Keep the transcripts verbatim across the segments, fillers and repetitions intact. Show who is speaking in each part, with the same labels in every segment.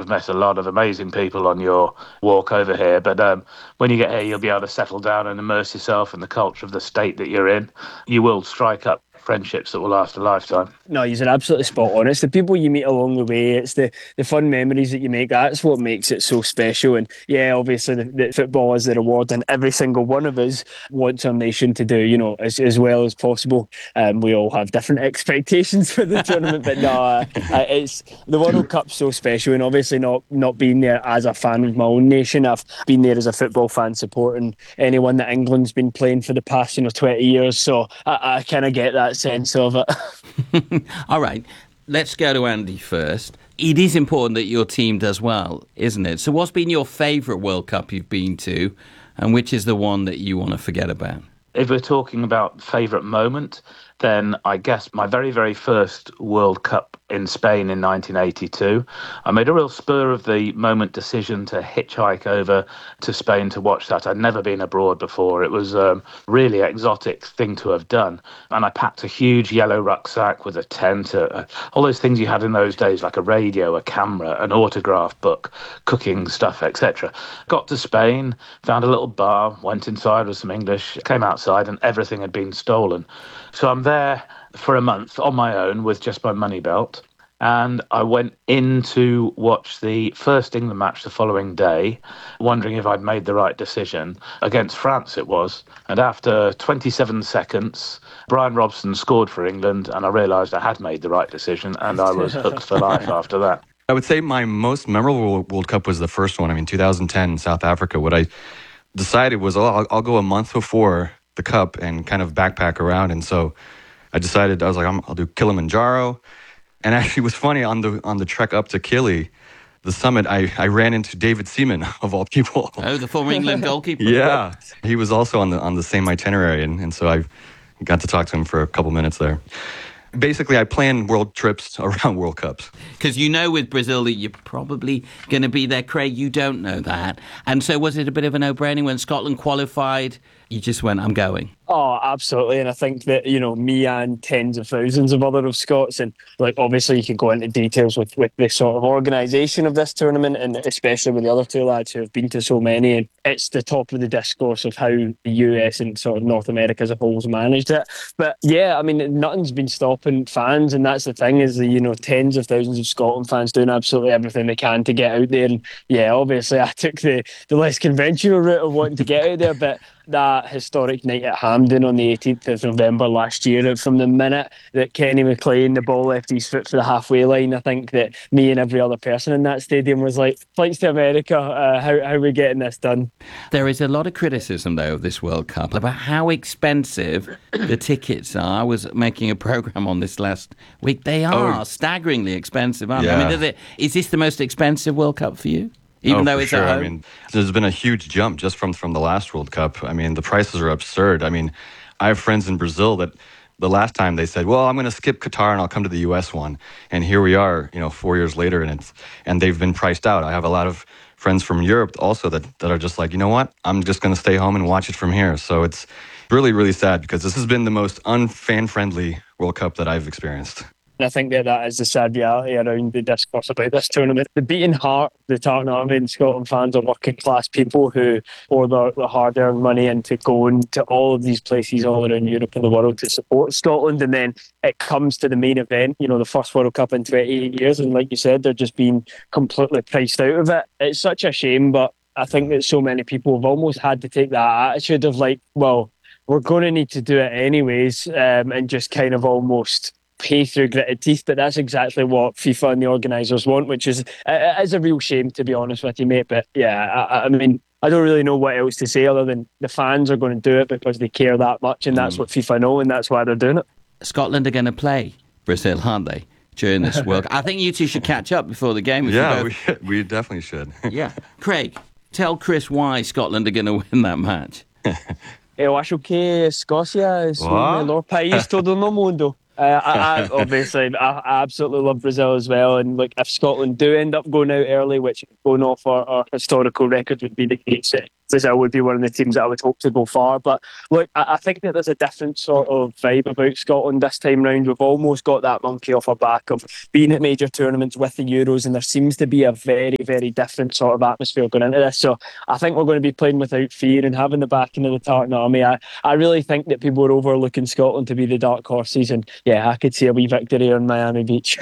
Speaker 1: have met a lot of amazing people on your walk over here. But um, when you get here, you'll be able to settle down and immerse yourself in the culture of the state that you're in. You will strike up friendships that will last a lifetime.
Speaker 2: No, you're absolutely spot on. It's the people you meet along the way. It's the, the fun memories that you make. That's what makes it so special. And yeah, obviously the, the football is the reward, and every single one of us wants our nation to do, you know, as, as well as possible. Um, we all have different expectations for the tournament, but no, uh, uh, it's the World Cup's so special. And obviously not not being there as a fan of my own nation, I've been there as a football fan supporting anyone that England's been playing for the past, you know, twenty years. So I, I kind of get that sense of it.
Speaker 3: All right, let's go to Andy first. It is important that your team does well, isn't it? So what's been your favourite World Cup you've been to, and which is the one that you want to forget about?
Speaker 1: If we're talking about favourite moment, then I guess my very, very first World Cup in Spain in nineteen eighty-two, I made a real spur of the moment decision to hitchhike over to Spain to watch that. I'd never been abroad before. It was a really exotic thing to have done. And I packed a huge yellow rucksack with a tent, uh, all those things you had in those days, like a radio, a camera, an autograph book, cooking stuff, et cetera. Got to Spain, found a little bar, went inside with some English, came outside, and everything had been stolen. So I'm there for a month on my own with just my money belt. And I went in to watch the first England match the following day, wondering if I'd made the right decision. Against France it was. And after twenty-seven seconds, Brian Robson scored for England, and I realised I had made the right decision, and I was hooked for life after that.
Speaker 4: I would say my most memorable World Cup was the first one. I mean, two thousand ten, South Africa. What I decided was, oh, I'll, I'll go a month before the Cup and kind of backpack around. And so I decided, I was like, I'm, I'll do Kilimanjaro. And actually, it was funny, on the on the trek up to Kili, the summit, I, I ran into David Seaman, of all people.
Speaker 3: Oh, the former England goalkeeper.
Speaker 4: Yeah, he was also on the on the same itinerary, and, and so I got to talk to him for a couple minutes there. Basically, I plan world trips around World Cups.
Speaker 3: Because you know with Brazil that you're probably going to be there, Craig. You don't know that. And so was it a bit of a no-brainer when Scotland qualified? You just went, I'm going.
Speaker 2: Oh, absolutely. And I think that, you know, me and tens of thousands of other of Scots, and like obviously you can go into details with, with the sort of organisation of this tournament, and especially with the other two lads who have been to so many, and it's the top of the discourse of how the U S and sort of North America as a whole has managed it. But yeah, I mean, nothing's been stopping fans, and that's the thing, is the, you know, tens of thousands of Scotland fans doing absolutely everything they can to get out there. And yeah, obviously I took the, the less conventional route of wanting to get out there, but that historic night at Hampden on the eighteenth of November last year, from the minute that Kenny McLean, the ball left his foot for the halfway line, I think that me and every other person in that stadium was like, flights to America, uh, how, how are we getting this done?
Speaker 3: There is a lot of criticism, though, of this World Cup about how expensive the tickets are. I was making a programme on this last week. They are oh. staggeringly expensive, aren't
Speaker 4: yeah.
Speaker 3: they? I mean, is, it, is this the most expensive World Cup for you? Even
Speaker 4: oh,
Speaker 3: though
Speaker 4: for
Speaker 3: it's
Speaker 4: sure.
Speaker 3: at home?
Speaker 4: I mean, there's been a huge jump just from, from the last World Cup. I mean, the prices are absurd. I mean, I have friends in Brazil that the last time they said, well, I'm going to skip Qatar and I'll come to the U S one. And here we are, you know, four years later, and it's and they've been priced out. I have a lot of friends from Europe also that, that are just like, you know what, I'm just going to stay home and watch it from here. So it's really, really sad, because this has been the most unfan-friendly World Cup that I've experienced.
Speaker 2: And I think that that is the sad reality around the discourse about this tournament. The beating heart, the Tartan Army and Scotland fans are working class people who pour their, their hard-earned money into going to all of these places all around Europe and the world to support Scotland. And then it comes to the main event, you know, the first World Cup in twenty-eight years. And like you said, they're just being completely priced out of it. It's such a shame, but I think that so many people have almost had to take that attitude of like, well, we're going to need to do it anyways, um, and just kind of almost pay through gritted teeth. But that's exactly what FIFA and the organisers want, which is it is a real shame, to be honest with you, mate. But yeah, I, I mean, I don't really know what else to say other than the fans are going to do it because they care that much, and that's mm. what FIFA know, and that's why they're doing it.
Speaker 3: Scotland are going to play Brazil, aren't they, during this World Cup? I think you two should catch up before the game.
Speaker 4: Yeah, we, we definitely should.
Speaker 3: Yeah. Craig, tell Chris why Scotland are going to win that match.
Speaker 2: Eu acho que Escócia é o melhor país todo no mundo. Uh, I, I, obviously, I, I absolutely love Brazil as well. And like, if Scotland do end up going out early, which going off our, our historical record would be the case, Brazil would be one of the teams that I would hope to go far. But look, I, I think that there's a different sort of vibe about Scotland this time round. We've almost got that monkey off our back of being at major tournaments with the Euros, and there seems to be a very, very different sort of atmosphere going into this. So I think we're going to be playing without fear and having the backing of the Tartan Army. I, I really think that people are overlooking Scotland to be the dark horses, and yeah, I could see a wee victory on Miami Beach.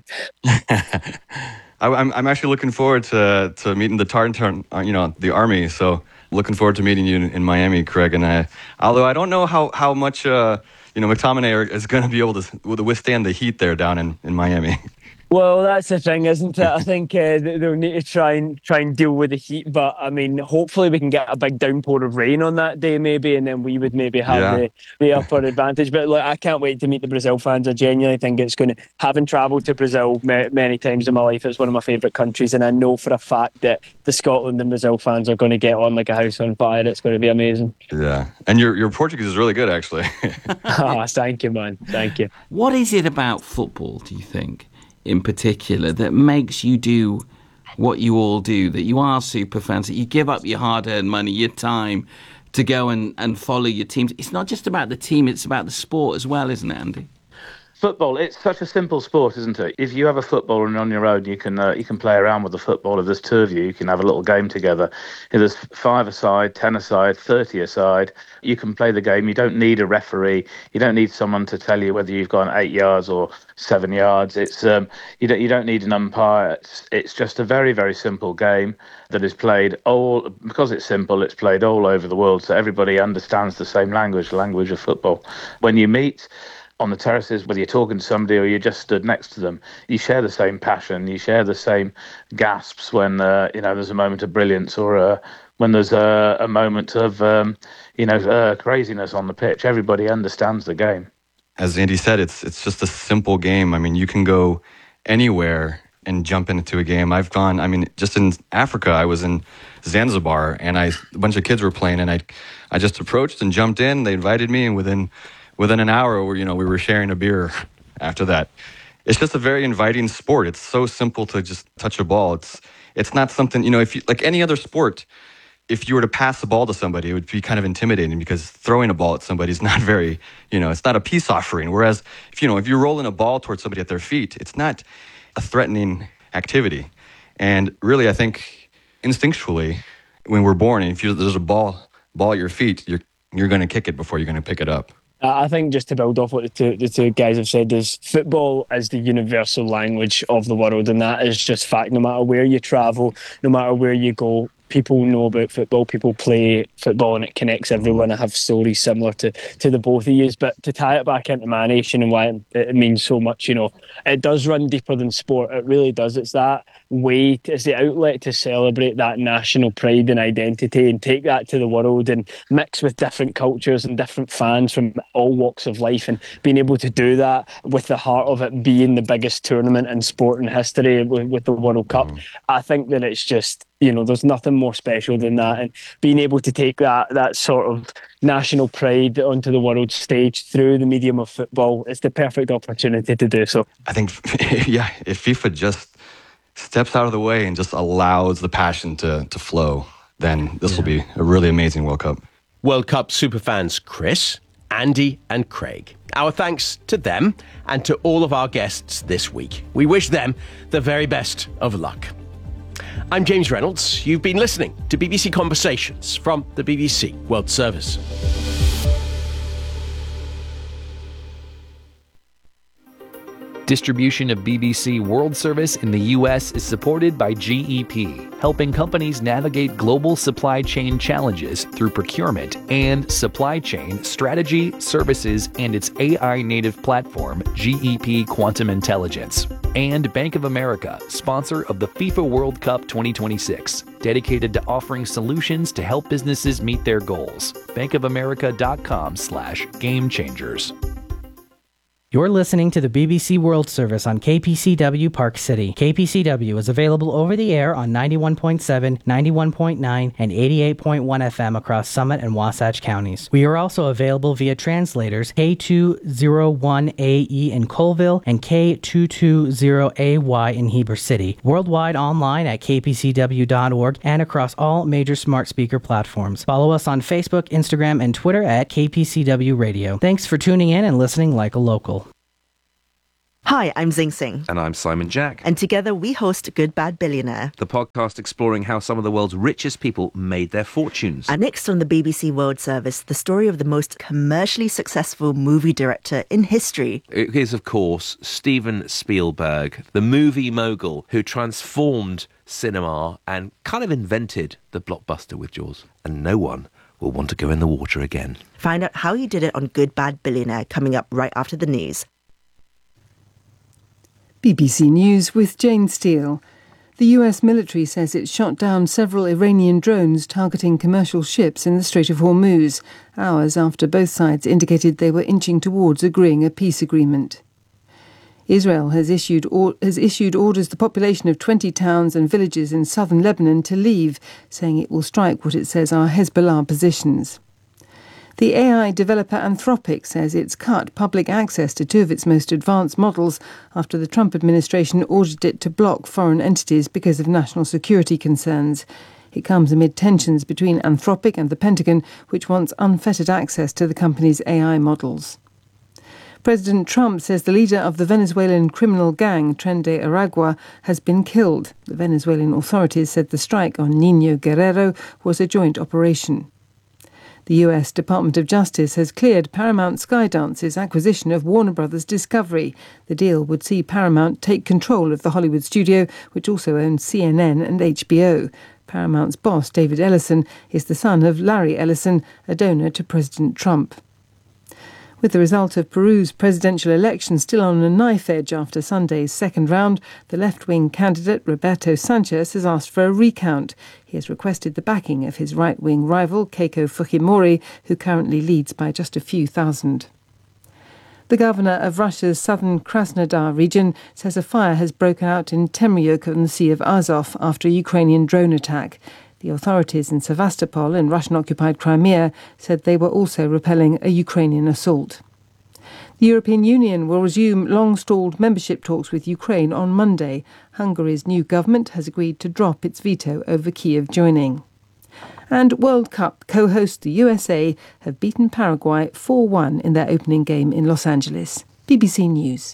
Speaker 4: I, I'm I'm actually looking forward to to meeting the Tartan, you know, the army. So looking forward to meeting you in, in Miami, Craig. And I, although I don't know how how much uh, you know McTominay is going to be able to, to withstand the heat there down in, in Miami.
Speaker 2: Well, that's the thing, isn't it? I think uh, they'll need to try and try and deal with the heat, but I mean, hopefully we can get a big downpour of rain on that day, maybe, and then we would maybe have
Speaker 4: Yeah.
Speaker 2: the, the upper advantage. But look, I can't wait to meet the Brazil fans. I genuinely think it's going to. Having travelled to Brazil ma- many times in my life, it's one of my favourite countries, and I know for a fact that the Scotland and Brazil fans are going to get on like a house on fire. It's going to be amazing.
Speaker 4: Yeah, and your your Portuguese is really good, actually.
Speaker 2: Ah, thank you, man. Thank you.
Speaker 3: What is it about football, do you think, in particular, that makes you do what you all do, that you are super fans, that you give up your hard-earned money, your time to go and, and follow your teams? It's not just about the team, it's about the sport as well, isn't it, Andy?
Speaker 1: Football, it's such a simple sport, isn't it? If you have a football and on your own, you can uh, you can play around with the football. If there's two of you, you can have a little game together. If there's five aside, ten aside, thirty aside, you can play the game. You don't need a referee. You don't need someone to tell you whether you've gone eight yards or seven yards. It's um, you don't you don't need an umpire. It's, it's just a very very simple game that is played all because it's simple. It's played all over the world, so everybody understands the same language, the language of football. When you meet on the terraces, whether you're talking to somebody or you just stood next to them, you share the same passion, you share the same gasps when uh, you know there's a moment of brilliance or uh, when there's a, a moment of um, you know uh, craziness on the pitch. Everybody understands the game.
Speaker 4: As Andy said, it's it's just a simple game. I mean, you can go anywhere and jump into a game. I've gone. I mean, just in Africa, I was in Zanzibar, and I a bunch of kids were playing, and I I just approached and jumped in. They invited me, and within Within an hour, you know, we were sharing a beer after that. It's just a very inviting sport. It's so simple to just touch a ball. It's it's not something, you know, if you, like any other sport, if you were to pass the ball to somebody, it would be kind of intimidating because throwing a ball at somebody is not very, you know, it's not a peace offering. Whereas, if you know, if you're rolling a ball towards somebody at their feet, it's not a threatening activity. And really, I think instinctually, when we're born, if you, there's a ball ball at your feet, you're you're going to kick it before you're going to pick it up.
Speaker 2: I think just to build off what the two, the two guys have said is football is the universal language of the world, and that is just fact. No matter where you travel, no matter where you go, people know about football, people play football, and it connects everyone. I have stories similar to, to the both of you, but to tie it back into My Nation and why it, it means so much, you know, it does run deeper than sport. It really does. It's that way, to, it's the outlet to celebrate that national pride and identity and take that to the world and mix with different cultures and different fans from all walks of life, and being able to do that with the heart of it being the biggest tournament in sport in history with, with the World Cup. Mm. I think that it's just, you know, there's nothing more special than that, and being able to take that that sort of national pride onto the world stage through the medium of football, it's the perfect opportunity to do so.
Speaker 4: I think, yeah, if FIFA just steps out of the way and just allows the passion to to flow, then this yeah. will be a really amazing World Cup.
Speaker 5: World Cup superfans Chris, Andy and Craig. Our thanks to them and to all of our guests this week. We wish them the very best of luck. I'm James Reynolds. You've been listening to B B C Conversations from the B B C World Service.
Speaker 6: Distribution of B B C World Service in the U S is supported by G E P, helping companies navigate global supply chain challenges through procurement and supply chain strategy, services, and its A I-native platform, G E P Quantum Intelligence. And Bank of America, sponsor of the FIFA World Cup twenty twenty-six, dedicated to offering solutions to help businesses meet their goals. bankofamerica.com slash game changers.
Speaker 7: You're listening to the B B C World Service on K P C W Park City. K P C W is available over the air on ninety-one point seven, ninety-one point nine, and eighty-eight point one F M across Summit and Wasatch counties. We are also available via translators K two oh one A E in Colville and K two twenty A Y in Heber City. Worldwide online at k p c w dot org and across all major smart speaker platforms. Follow us on Facebook, Instagram, and Twitter at K P C W Radio. Thanks for tuning in and listening like a local.
Speaker 8: Hi, I'm Zing Sing.
Speaker 9: And I'm Simon Jack.
Speaker 8: And together we host Good Bad Billionaire,
Speaker 9: the podcast exploring how some of the world's richest people made their fortunes.
Speaker 8: And next on the B B C World Service, the story of the most commercially successful movie director in history.
Speaker 9: It is, of course, Steven Spielberg, the movie mogul who transformed cinema and kind of invented the blockbuster with Jaws. And no one will want to go in the water again.
Speaker 8: Find out how he did it on Good Bad Billionaire coming up right after the news.
Speaker 10: B B C News with Jane Steele. The U S military says it shot down several Iranian drones targeting commercial ships in the Strait of Hormuz, hours after both sides indicated they were inching towards agreeing a peace agreement. Israel has issued or, has issued orders to the population of twenty towns and villages in southern Lebanon to leave, saying it will strike what it says are Hezbollah positions. The A I developer Anthropic says it's cut public access to two of its most advanced models after the Trump administration ordered it to block foreign entities because of national security concerns. It comes amid tensions between Anthropic and the Pentagon, which wants unfettered access to the company's A I models. President Trump says the leader of the Venezuelan criminal gang, Tren de Aragua, has been killed. The Venezuelan authorities said the strike on Nino Guerrero was a joint operation. The U S Department of Justice has cleared Paramount Skydance's acquisition of Warner Brothers Discovery. The deal would see Paramount take control of the Hollywood studio, which also owns C N N and H B O. Paramount's boss, David Ellison, is the son of Larry Ellison, a donor to President Trump. With the result of Peru's presidential election still on a knife edge after Sunday's second round, the left-wing candidate Roberto Sanchez has asked for a recount. He has requested the backing of his right-wing rival Keiko Fujimori, who currently leads by just a few thousand. The governor of Russia's southern Krasnodar region says a fire has broken out in Temryuk on the Sea of Azov after a Ukrainian drone attack. The authorities in Sevastopol in Russian-occupied Crimea said they were also repelling a Ukrainian assault. The European Union will resume long-stalled membership talks with Ukraine on Monday. Hungary's new government has agreed to drop its veto over Kiev joining. And World Cup co-hosts the U S A have beaten Paraguay four one in their opening game in Los Angeles. B B C News.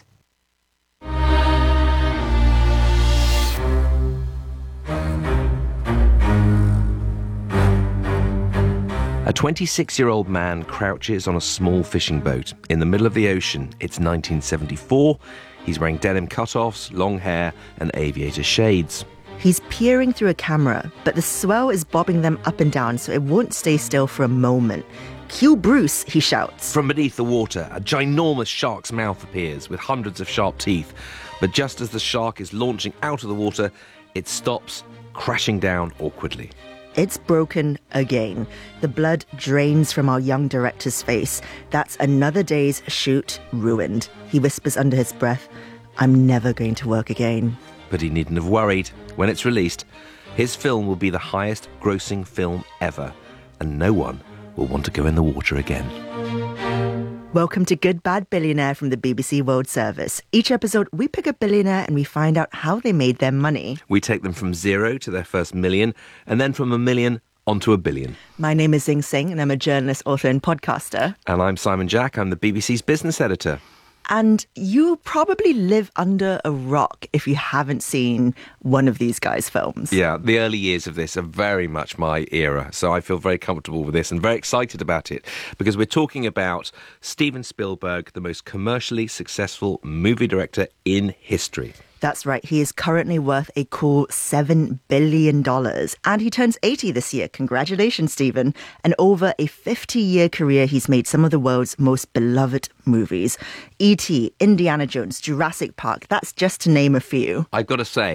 Speaker 9: A twenty-six-year-old man crouches on a small fishing boat in the middle of the ocean. It's nineteen seventy-four. He's wearing denim cutoffs, long hair, and aviator shades.
Speaker 8: He's peering through a camera, but the swell is bobbing them up and down, so it won't stay still for a moment. Cue Bruce, he shouts.
Speaker 9: From beneath the water, a ginormous shark's mouth appears with hundreds of sharp teeth. But just as the shark is launching out of the water, it stops, crashing down awkwardly.
Speaker 8: It's broken again. The blood drains from our young director's face. That's another day's shoot ruined. He whispers under his breath, I'm never going to work again.
Speaker 9: But he needn't have worried. When it's released, his film will be the highest grossing film ever, and no one will want to go in the water again.
Speaker 8: Welcome to Good Bad Billionaire from the B B C World Service. Each episode, we pick a billionaire and we find out how they made their money.
Speaker 9: We take them from zero to their first million, and then from a million onto a billion.
Speaker 8: My name is Zing Sing, and I'm a journalist, author, and podcaster.
Speaker 9: And I'm Simon Jack. I'm the B B C's business editor.
Speaker 8: And you probably live under a rock if you haven't seen one of these guys' films.
Speaker 9: Yeah, the early years of this are very much my era, so I feel very comfortable with this and very excited about it because we're talking about Steven Spielberg, the most commercially successful movie director in history.
Speaker 8: That's right. He is currently worth a cool seven billion dollars. And he turns eighty this year. Congratulations, Steven. And over a fifty-year career, he's made some of the world's most beloved movies. E T, Indiana Jones, Jurassic Park. That's just to name a few.
Speaker 9: I've got to say,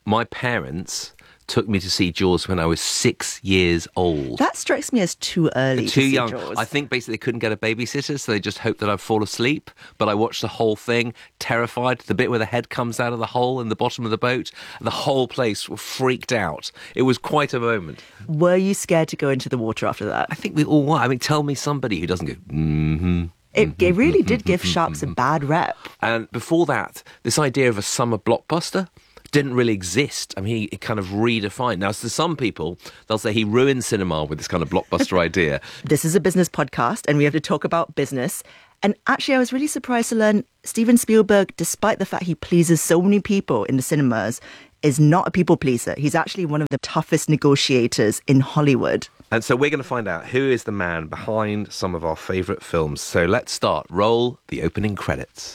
Speaker 9: My parents took me to see Jaws when I was six years old.
Speaker 8: That strikes me as too early.
Speaker 9: Too
Speaker 8: to see
Speaker 9: young.
Speaker 8: Jaws.
Speaker 9: I think basically they couldn't get a babysitter, so they just hoped that I'd fall asleep. But I watched the whole thing, terrified. The bit where the head comes out of the hole in the bottom of the boat, the whole place freaked out. It was quite a moment.
Speaker 8: Were you scared to go into the water after that?
Speaker 9: I think we all were. I mean, tell me somebody who doesn't go, mm-hmm.
Speaker 8: It, it really did give sharks a bad rep.
Speaker 9: And before that, this idea of a summer blockbuster didn't really exist. I mean, he, he kind of redefined. Now, to some people, they'll say he ruined cinema with this kind of blockbuster idea.
Speaker 8: This is a business podcast, and we have to talk about business. And actually, I was really surprised to learn Steven Spielberg, despite the fact he pleases so many people in the cinemas, is not a people pleaser. He's actually one of the toughest negotiators in Hollywood.
Speaker 9: And so we're going to find out who is the man behind some of our favourite films. So let's start. Roll the opening credits.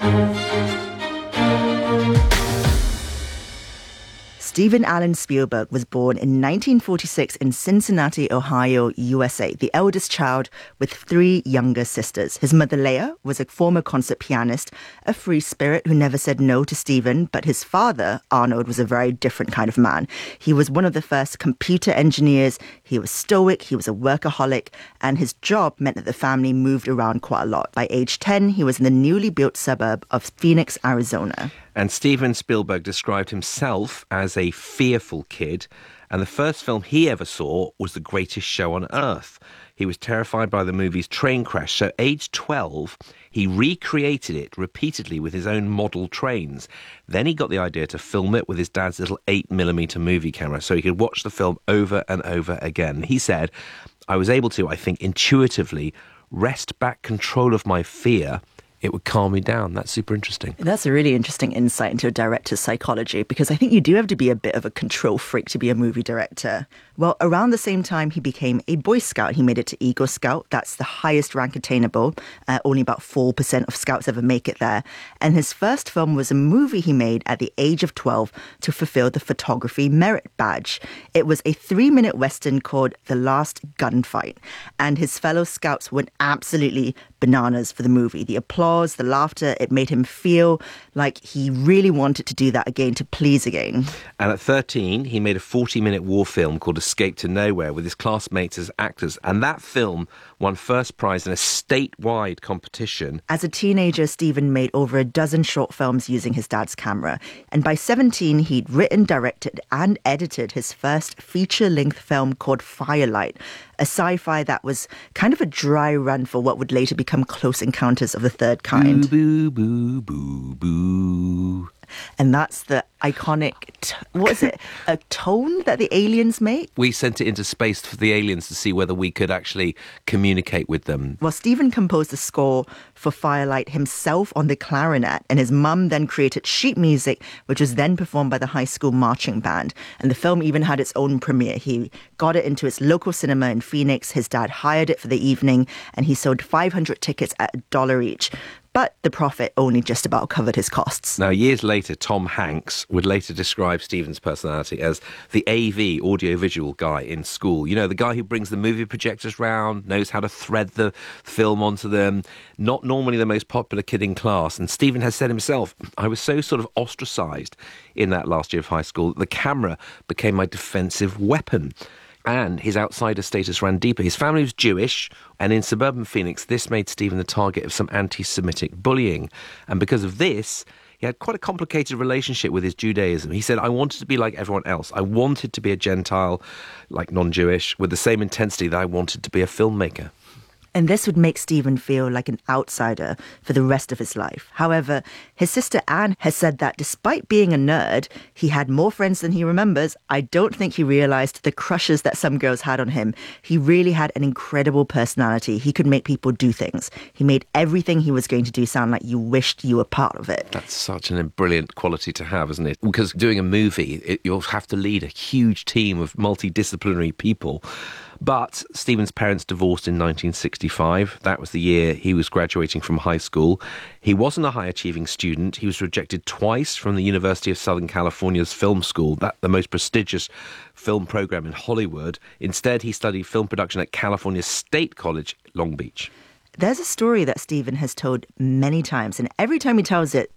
Speaker 8: Steven Allen Spielberg was born in nineteen forty-six in Cincinnati, Ohio, U S A, the eldest child with three younger sisters. His mother, Leah, was a former concert pianist, a free spirit who never said no to Steven, but his father, Arnold, was a very different kind of man. He was one of the first computer engineers, he was stoic, he was a workaholic, and his job meant that the family moved around quite a lot. By age ten, he was in the newly built suburb of Phoenix, Arizona.
Speaker 9: And Steven Spielberg described himself as a fearful kid, and the first film he ever saw was The Greatest Show on Earth. He was terrified by the movie's train crash, so age twelve, he recreated it repeatedly with his own model trains. Then he got the idea to film it with his dad's little eight millimeter movie camera, so he could watch the film over and over again. He said, I was able to, I think, intuitively wrest back control of my fear. It would calm me down. That's super interesting.
Speaker 8: That's a really interesting insight into a director's psychology, because I think you do have to be a bit of a control freak to be a movie director. Well, around the same time, he became a Boy Scout. He made it to Eagle Scout. That's the highest rank attainable. Uh, only about four percent of Scouts ever make it there. And his first film was a movie he made at the age of twelve to fulfill the photography merit badge. It was a three-minute Western called The Last Gunfight. And his fellow Scouts went absolutely bananas for the movie. The applause, the laughter, it made him feel like he really wanted to do that again, to please again.
Speaker 9: And at thirteen, he made a forty-minute war film called Escape to Nowhere with his classmates as actors. And that film won first prize in a statewide competition.
Speaker 8: As a teenager, Steven made over a dozen short films using his dad's camera. And by seventeen, he'd written, directed, and edited his first feature-length film called Firelight, a sci-fi that was kind of a dry run for what would later become Close Encounters of the Third Kind.
Speaker 9: Boo, boo, boo, boo, boo.
Speaker 8: And that's the iconic, t- what is it, a tone that the aliens make?
Speaker 9: We sent it into space for the aliens to see whether we could actually communicate with them.
Speaker 8: Well, Steven composed the score for Firelight himself on the clarinet, and his mum then created sheet music, which was then performed by the high school marching band. And the film even had its own premiere. He got it into its local cinema in Phoenix. His dad hired it for the evening, and he sold five hundred tickets at a dollar each. But the profit only just about covered his costs.
Speaker 9: Now, years later, Tom Hanks would later describe Steven's personality as the A V, audiovisual guy in school. You know, the guy who brings the movie projectors round, knows how to thread the film onto them, not normally the most popular kid in class. And Steven has said himself, I was so sort of ostracised in that last year of high school that the camera became my defensive weapon. And his outsider status ran deeper. His family was Jewish, and in suburban Phoenix, this made Steven the target of some anti-Semitic bullying. And because of this, he had quite a complicated relationship with his Judaism. He said, I wanted to be like everyone else. I wanted to be a Gentile, like non-Jewish, with the same intensity that I wanted to be a filmmaker.
Speaker 8: And this would make Steven feel like an outsider for the rest of his life. However, his sister Anne has said that despite being a nerd, he had more friends than he remembers. I don't think he realized the crushes that some girls had on him. He really had an incredible personality. He could make people do things. He made everything he was going to do sound like you wished you were part of it.
Speaker 9: That's such a brilliant quality to have, isn't it? Because doing a movie, it, you'll have to lead a huge team of multidisciplinary people. But Steven's parents divorced in nineteen sixty-five. That was the year he was graduating from high school. He wasn't a high-achieving student. He was rejected twice from the University of Southern California's film school, that the most prestigious film program in Hollywood. Instead, he studied film production at California State College, Long Beach.
Speaker 8: There's a story that Steven has told many times, and every time he tells it,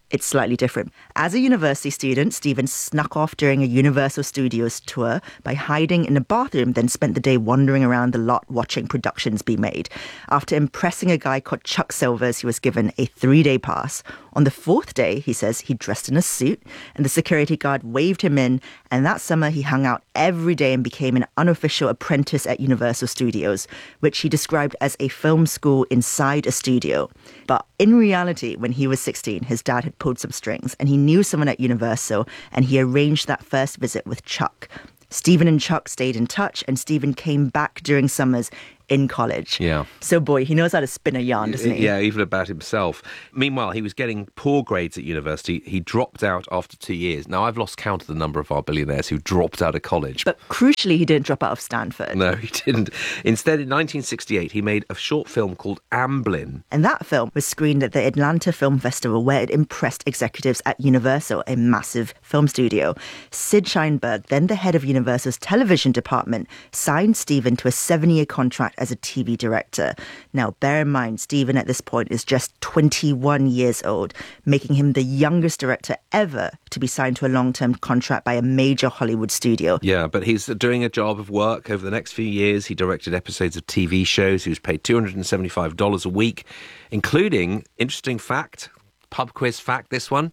Speaker 8: It's slightly different. As a university student, Steven snuck off during a Universal Studios tour by hiding in a bathroom, then spent the day wandering around the lot watching productions be made. After impressing a guy called Chuck Silvers, he was given a three-day pass. On the fourth day, he says he dressed in a suit, and the security guard waved him in, and that summer he hung out every day and became an unofficial apprentice at Universal Studios, which he described as a film school inside a studio. But in reality, when he was sixteen, his dad had pulled some strings, and he knew someone at Universal, and he arranged that first visit with Chuck. Steven and Chuck stayed in touch, and Steven came back during summers in college.
Speaker 9: Yeah.
Speaker 8: So, boy, he knows how to spin a yarn, doesn't he?
Speaker 9: Yeah, even about himself. Meanwhile, he was getting poor grades at university. He dropped out after two years. Now, I've lost count of the number of our billionaires who dropped out of college.
Speaker 8: But crucially, he didn't drop out of Stanford.
Speaker 9: No, he didn't. Instead, in nineteen sixty-eight, he made a short film called Amblin.
Speaker 8: And that film was screened at the Atlanta Film Festival, where it impressed executives at Universal, a massive film studio. Sid Sheinberg, then the head of Universal's television department, signed Steven to a seven-year contract as a T V director. Now, bear in mind, Steven at this point is just twenty-one years old, making him the youngest director ever to be signed to a long-term contract by a major Hollywood studio.
Speaker 9: Yeah, but he's doing a job of work over the next few years. He directed episodes of T V shows. He was paid two hundred seventy-five dollars a week, including, interesting fact, pub quiz fact, this one,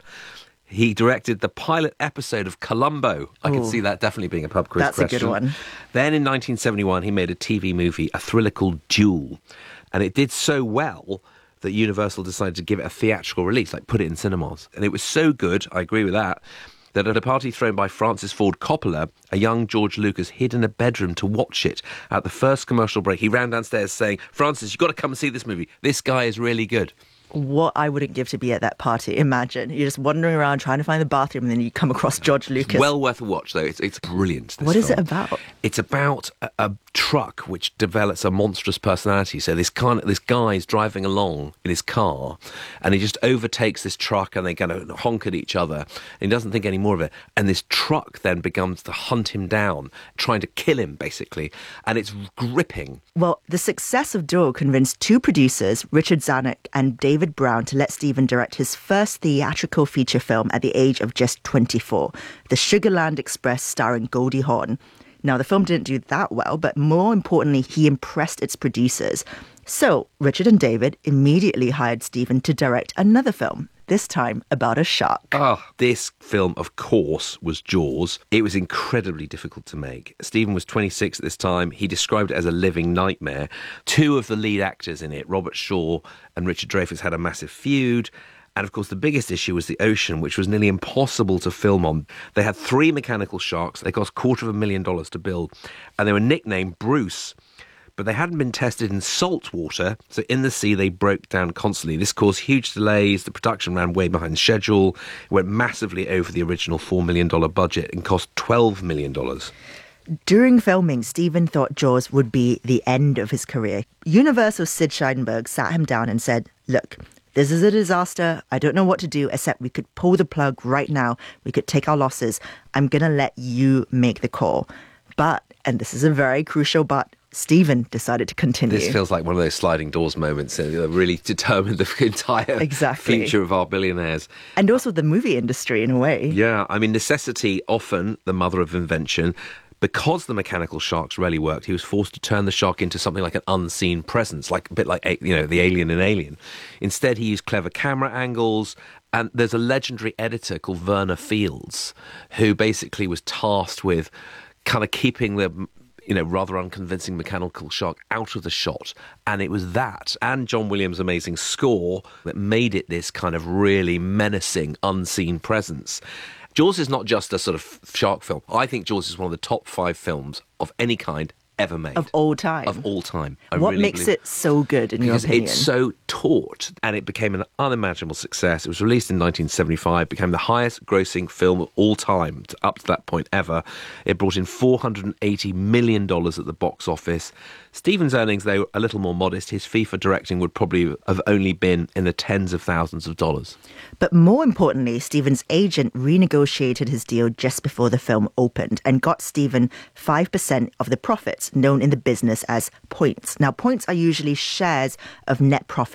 Speaker 9: he directed the pilot episode of Columbo. I
Speaker 8: Ooh.
Speaker 9: can see that definitely being a pub quiz
Speaker 8: That's
Speaker 9: question.
Speaker 8: a good one.
Speaker 9: Then in nineteen seventy-one, he made a T V movie, a thriller called Duel. And it did so well that Universal decided to give it a theatrical release, like put it in cinemas. And it was so good, I agree with that, that at a party thrown by Francis Ford Coppola, a young George Lucas hid in a bedroom to watch it. At the first commercial break, he ran downstairs saying, "Francis, you've got to come and see this movie. This guy is really good."
Speaker 8: What I wouldn't give to be at that party. Imagine, you're just wandering around trying to find the bathroom, and then you come across George Lucas.
Speaker 9: Well worth a watch, though. It's, it's brilliant. This
Speaker 8: What is
Speaker 9: film.
Speaker 8: it about?
Speaker 9: It's about a, a truck which develops a monstrous personality. So this kind of, this guy's driving along in his car, and he just overtakes this truck, and they kind of honk at each other. And he doesn't think any more of it. And this truck then begins to hunt him down, trying to kill him, basically. And it's gripping.
Speaker 8: Well, the success of Duel convinced two producers, Richard Zanuck and David Brown, to let Steven direct his first theatrical feature film at the age of just twenty-four, The Sugarland Express, starring Goldie Hawn. Now, the film didn't do that well, but more importantly, he impressed its producers. So, Richard and David immediately hired Steven to direct another film, this time about a shark.
Speaker 9: Ah, this film, of course, was Jaws. It was incredibly difficult to make. Steven was twenty-six at this time. He described it as a living nightmare. Two of the lead actors in it, Robert Shaw and Richard Dreyfuss, had a massive feud. And of course, the biggest issue was the ocean, which was nearly impossible to film on. They had three mechanical sharks. They cost a quarter of a million dollars to build. And they were nicknamed Bruce. But they hadn't been tested in salt water, so in the sea they broke down constantly. This caused huge delays. The production ran way behind schedule. It went massively over the original four million dollars budget and cost twelve million dollars.
Speaker 8: During filming, Steven thought Jaws would be the end of his career. Universal's Sid Sheinberg sat him down and said, "Look, this is a disaster. I don't know what to do, except we could pull the plug right now. We could take our losses. I'm going to let you make the call." But, and this is a very crucial but, Steven decided to continue.
Speaker 9: This feels like one of those sliding doors moments that really determined the entire
Speaker 8: exactly.
Speaker 9: future of our billionaires.
Speaker 8: And also the movie industry, in a way.
Speaker 9: Yeah, I mean, necessity, often the mother of invention. Because the mechanical sharks rarely worked, he was forced to turn the shark into something like an unseen presence, like a bit like, you know, the alien in Alien. Instead, he used clever camera angles, and there's a legendary editor called Werner Fields, who basically was tasked with kind of keeping the, you know, rather unconvincing mechanical shark out of the shot. And it was that and John Williams' amazing score that made it this kind of really menacing, unseen presence. Jaws is not just a sort of shark film. I think Jaws is one of the top five films of any kind ever made.
Speaker 8: Of all time.
Speaker 9: Of all time. I
Speaker 8: what
Speaker 9: really
Speaker 8: makes
Speaker 9: believe...
Speaker 8: it so good, in
Speaker 9: because
Speaker 8: your opinion?
Speaker 9: It's so taut, and it became an unimaginable success. It was released in nineteen seventy-five, became the highest grossing film of all time, up to that point ever. It brought in four hundred eighty million dollars at the box office. Steven's earnings, though, a little more modest. His fee for directing would probably have only been in the tens of thousands of dollars.
Speaker 8: But more importantly, Steven's agent renegotiated his deal just before the film opened and got Steven five percent of the profits, known in the business as points. Now, points are usually shares of net profits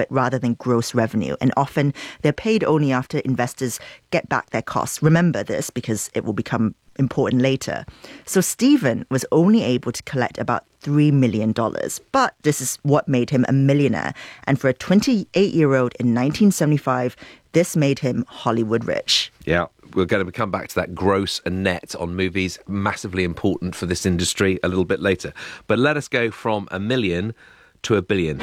Speaker 8: profit rather than gross revenue. And often they're paid only after investors get back their costs. Remember this because it will become important later. So Steven was only able to collect about three million dollars. But this is what made him a millionaire. And for a twenty-eight-year-old in nineteen seventy-five, this made him Hollywood rich.
Speaker 9: Yeah. We're going to come back to that gross and net on movies, massively important for this industry a little bit later. But let us go from a million to a billion.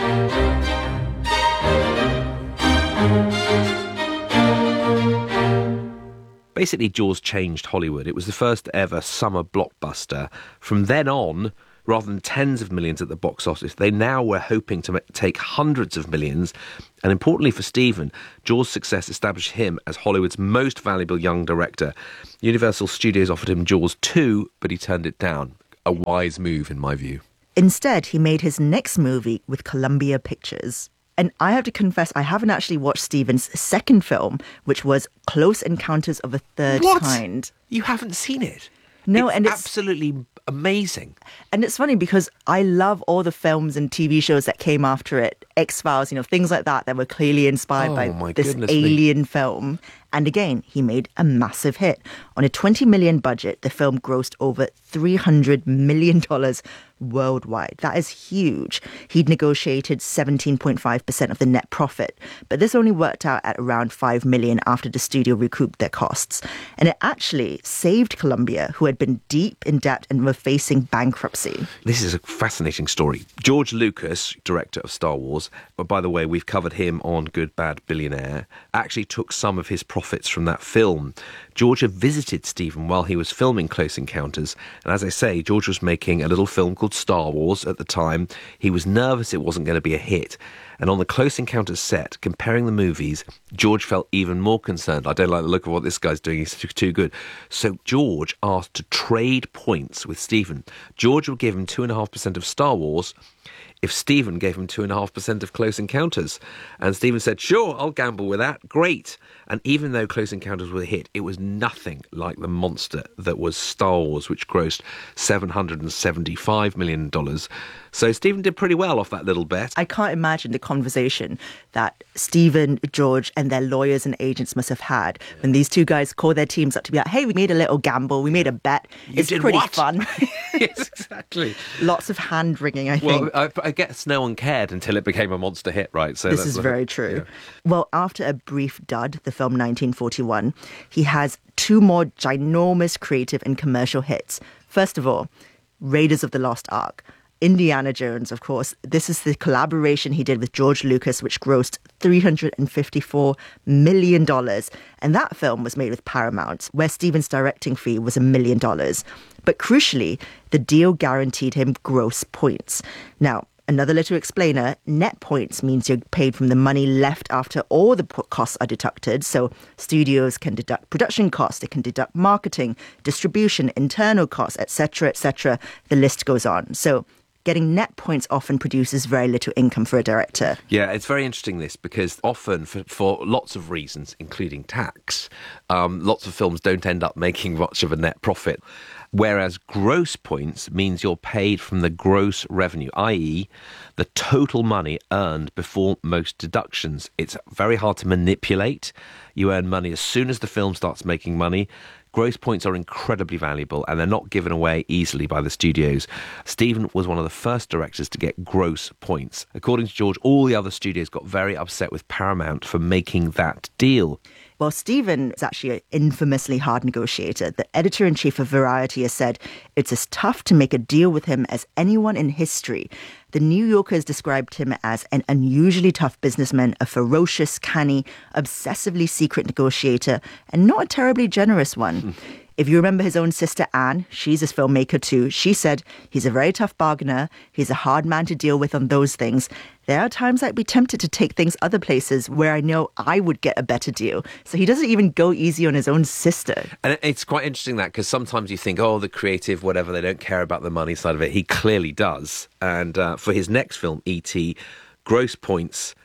Speaker 9: Basically, Jaws changed Hollywood. It was the first ever summer blockbuster. From then on, rather than tens of millions at the box office, they now were hoping to take hundreds of millions. And importantly for Steven, Jaws' success established him as Hollywood's most valuable young director. Universal Studios offered him Jaws two, but he turned it down. A wise move, in my view.
Speaker 8: Instead, he made his next movie with Columbia Pictures. And I have to confess, I haven't actually watched Steven's second film, which was Close Encounters of a Third
Speaker 9: What?
Speaker 8: Kind.
Speaker 9: You haven't seen it?
Speaker 8: No,
Speaker 9: it's
Speaker 8: and it's
Speaker 9: absolutely amazing.
Speaker 8: And it's funny because I love all the films and T V shows that came after it, X-Files, you know, things like that that were clearly inspired
Speaker 9: Oh,
Speaker 8: by
Speaker 9: my
Speaker 8: this
Speaker 9: goodness me.
Speaker 8: alien film. And again, he made a massive hit. On a twenty million budget, the film grossed over three hundred million dollars worldwide. That is huge. He'd negotiated seventeen point five percent of the net profit, but this only worked out at around five million dollars after the studio recouped their costs. And it actually saved Columbia, who had been deep in debt and were facing bankruptcy.
Speaker 9: This is a fascinating story. George Lucas, director of Star Wars, but by the way, we've covered him on Good, Bad, Billionaire, actually took some of his profits from that film. George had visited Steven while he was filming Close Encounters, and as I say, George was making a little film called Star Wars at the time. He was nervous it wasn't going to be a hit. And on the Close Encounters set, comparing the movies, George felt even more concerned. I don't like the look of what this guy's doing. He's too, too good. So George asked to trade points with Steven. George would give him two point five percent of Star Wars if Steven gave him two point five percent of Close Encounters. And Steven said, sure, I'll gamble with that. Great. And even though Close Encounters was a hit, it was nothing like the monster that was Star Wars, which grossed seven hundred seventy-five million dollars. So Steven did pretty well off that little bet.
Speaker 8: I can't imagine the conversation that Steven, George, and their lawyers and agents must have had when these two guys call their teams up to be like, hey, we made a little gamble, we made a bet.
Speaker 9: You
Speaker 8: it's
Speaker 9: did
Speaker 8: pretty
Speaker 9: what?
Speaker 8: fun.
Speaker 9: Yes, exactly.
Speaker 8: Lots of hand wringing, I think.
Speaker 9: Well, I, I guess no one cared until it became a monster hit, right? So
Speaker 8: This
Speaker 9: that's
Speaker 8: is
Speaker 9: the-
Speaker 8: very true.
Speaker 9: yeah.
Speaker 8: Well, after a brief dud, the film nineteen forty-one, he has two more ginormous creative and commercial hits. First of all, Raiders of the Lost Ark. Indiana Jones, of course. This is the collaboration he did with George Lucas, which grossed three hundred fifty-four million dollars. And that film was made with Paramount, where Steven's directing fee was a million dollars. But crucially, the deal guaranteed him gross points. Now, another little explainer, net points means you're paid from the money left after all the po- costs are deducted. So studios can deduct production costs, they can deduct marketing, distribution, internal costs, et cetera, et cetera. The list goes on. So getting net points often produces very little income for a director.
Speaker 9: Yeah, it's very interesting, this, because often, for, for lots of reasons, including tax, um, lots of films don't end up making much of a net profit. Whereas gross points means you're paid from the gross revenue, that is the total money earned before most deductions. It's very hard to manipulate. You earn money as soon as the film starts making money. Gross points are incredibly valuable and they're not given away easily by the studios. Steven was one of the first directors to get gross points. According to George, all the other studios got very upset with Paramount for making that deal.
Speaker 8: Well, Steven is actually an infamously hard negotiator. The editor-in-chief of Variety has said it's as tough to make a deal with him as anyone in history. The New Yorkers described him as an unusually tough businessman, a ferocious, canny, obsessively secret negotiator, and not a terribly generous one. Mm. If you remember his own sister, Anne, she's a filmmaker too. She said he's a very tough bargainer. He's a hard man to deal with on those things. There are times I'd be tempted to take things other places where I know I would get a better deal. So he doesn't even go easy on his own sister.
Speaker 9: And it's quite interesting that, because sometimes you think, oh, the creative, whatever, they don't care about the money side of it. He clearly does. And uh, for his next film, E T, gross points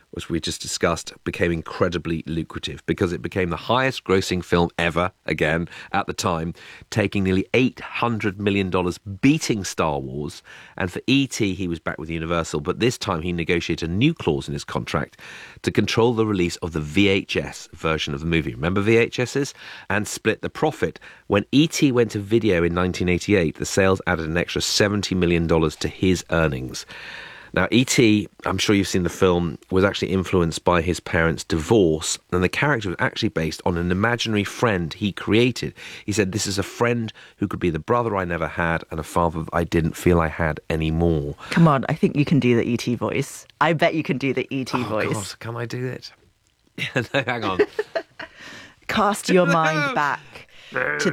Speaker 9: which we just discussed, became incredibly lucrative because it became the highest grossing film ever, again, at the time, taking nearly eight hundred million dollars, beating Star Wars. And for E T, he was back with Universal, but this time he negotiated a new clause in his contract to control the release of the V H S version of the movie. Remember V H Ss? And split the profit. When E T went to video in nineteen eighty-eight, the sales added an extra seventy million dollars to his earnings. Now, E T, I'm sure you've seen the film, was actually influenced by his parents' divorce, and the character was actually based on an imaginary friend he created. He said, this is a friend who could be the brother I never had and a father I didn't feel I had anymore.
Speaker 8: Come on, I think you can do the E T voice. I bet you can do the E T
Speaker 9: oh,
Speaker 8: voice.
Speaker 9: God, can I do it? Yeah, no, hang on.
Speaker 8: Cast your mind back to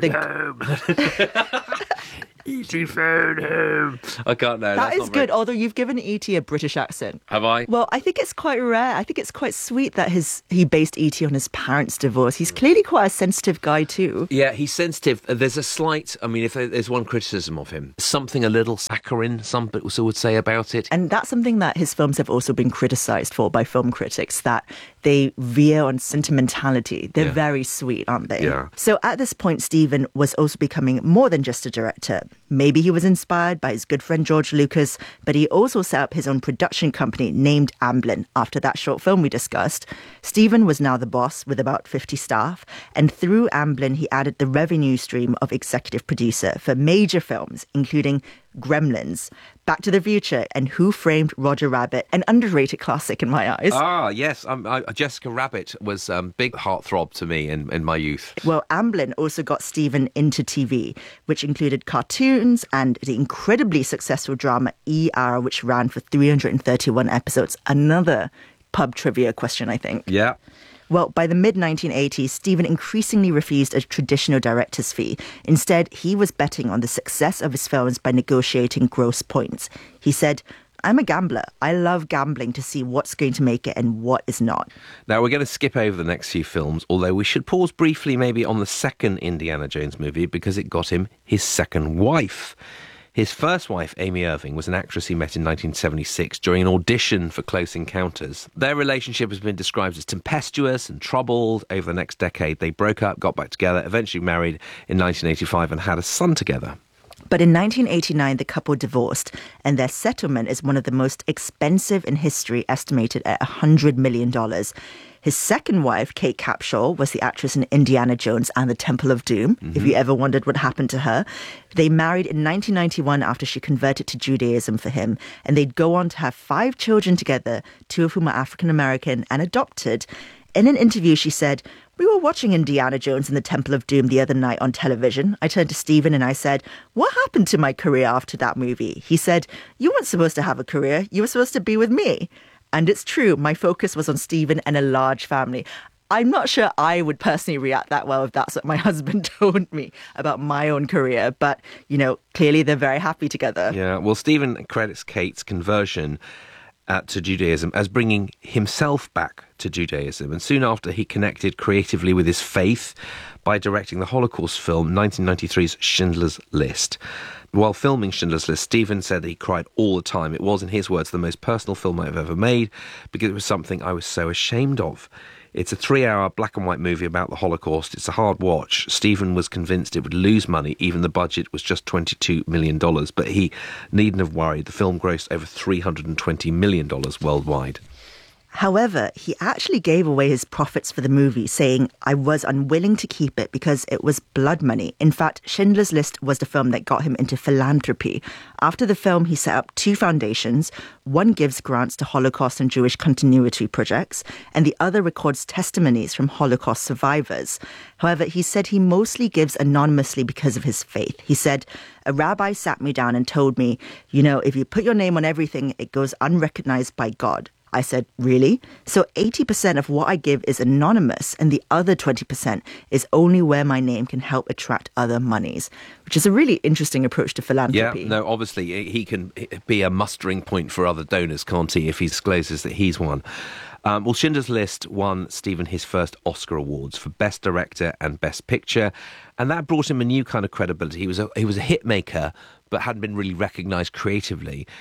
Speaker 8: the...
Speaker 9: E T phone home. I can't know.
Speaker 8: That
Speaker 9: That's
Speaker 8: is good, very... although you've given E T a British accent.
Speaker 9: Have I?
Speaker 8: Well, I think it's quite rare. I think it's quite sweet that his he based E T on his parents' divorce. He's clearly quite a sensitive guy too.
Speaker 9: Yeah, he's sensitive. There's a slight, I mean, if there's one criticism of him, something a little saccharine, some people would say about it.
Speaker 8: And that's something that his films have also been criticised for by film critics, that they veer on sentimentality. They're
Speaker 9: yeah.
Speaker 8: very sweet, aren't they?
Speaker 9: Yeah.
Speaker 8: So at this point, Steven was also becoming more than just a director. Maybe he was inspired by his good friend George Lucas, but he also set up his own production company named Amblin after that short film we discussed. Steven was now the boss with about fifty staff, and through Amblin he added the revenue stream of executive producer for major films, including Gremlins, Back to the Future, and Who Framed Roger Rabbit, an underrated classic in my eyes.
Speaker 9: Ah, yes. Um, I, Jessica Rabbit was a um, big heartthrob to me in, in my youth.
Speaker 8: Well, Amblin also got Steven into T V, which included cartoons and the incredibly successful drama E R, which ran for three hundred thirty-one episodes. Another pub trivia question, I think.
Speaker 9: Yeah.
Speaker 8: Well, by the mid nineteen eighties, Steven increasingly refused a traditional director's fee. Instead, he was betting on the success of his films by negotiating gross points. He said, I'm a gambler. I love gambling to see what's going to make it and what is not.
Speaker 9: Now, we're going to skip over the next few films, although we should pause briefly maybe on the second Indiana Jones movie because it got him his second wife. His first wife, Amy Irving, was an actress he met in nineteen seventy-six during an audition for Close Encounters. Their relationship has been described as tempestuous and troubled. Over the next decade, they broke up, got back together, eventually married in nineteen eighty-five and had a son together.
Speaker 8: But in nineteen eighty-nine, the couple divorced, and their settlement is one of the most expensive in history, estimated at one hundred million dollars. His second wife, Kate Capshaw, was the actress in Indiana Jones and the Temple of Doom, mm-hmm. if you ever wondered what happened to her. They married in nineteen ninety-one after she converted to Judaism for him, and they'd go on to have five children together, two of whom are African-American and adopted. In an interview, she said, we were watching Indiana Jones and the Temple of Doom the other night on television. I turned to Steven and I said, what happened to my career after that movie? He said, you weren't supposed to have a career. You were supposed to be with me. And it's true, my focus was on Steven and a large family. I'm not sure I would personally react that well if that's what my husband told me about my own career. But, you know, clearly they're very happy together.
Speaker 9: Yeah, well, Steven credits Kate's conversion uh, to Judaism as bringing himself back to Judaism. And soon after, he connected creatively with his faith by directing the Holocaust film nineteen ninety-three's Schindler's List. While filming Schindler's List, Steven said that he cried all the time. It was, in his words, the most personal film I've ever made because it was something I was so ashamed of. It's a three-hour black and white movie about the Holocaust. It's a hard watch. Steven was convinced it would lose money. Even the budget was just twenty-two million dollars. But he needn't have worried. The film grossed over three hundred twenty million dollars worldwide.
Speaker 8: However, he actually gave away his profits for the movie, saying, I was unwilling to keep it because it was blood money. In fact, Schindler's List was the film that got him into philanthropy. After the film, he set up two foundations. One gives grants to Holocaust and Jewish continuity projects, and the other records testimonies from Holocaust survivors. However, he said he mostly gives anonymously because of his faith. He said, a rabbi sat me down and told me, you know, if you put your name on everything, it goes unrecognized by God. I said, really? So eighty percent of what I give is anonymous, and the other twenty percent is only where my name can help attract other monies, which is a really interesting approach to philanthropy.
Speaker 9: Yeah, no, obviously he can be a mustering point for other donors, can't he, if he discloses that he's one. Um, well, Schindler's List won Steven his first Oscar awards for Best Director and Best Picture, and that brought him a new kind of credibility. He was a, he was a hit maker, but hadn't been really recognised creatively.